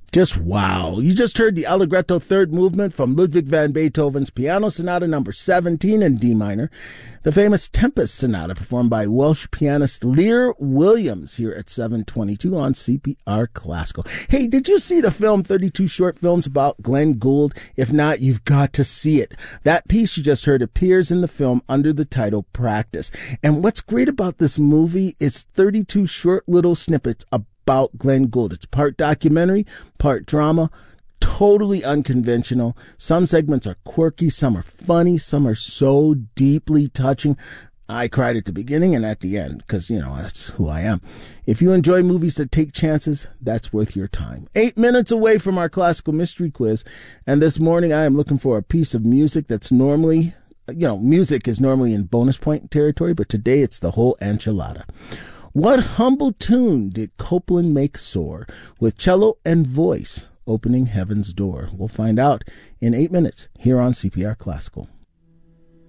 Just wow. You just heard the Allegretto third movement from Ludwig van Beethoven's Piano Sonata number 17 in D minor, the famous Tempest Sonata performed by Welsh pianist Lear Williams here at 7:22 on CPR Classical. Hey, did you see the film 32 Short Films about Glenn Gould? If not, you've got to see it. That piece you just heard appears in the film under the title Practice. And what's great about this movie is 32 short little snippets about Glenn Gould. It's part documentary, part drama, totally unconventional. Some segments are quirky, some are funny, some are so deeply touching. I cried at the beginning and at the end because, that's who I am. If you enjoy movies that take chances, that's worth your time. 8 minutes away from our classical mystery quiz. And this morning I am looking for a piece of music that's normally, music is normally in bonus point territory, but today it's the whole enchilada. What humble tune did Copland make soar with cello and voice opening heaven's door? We'll find out in 8 minutes here on CPR Classical.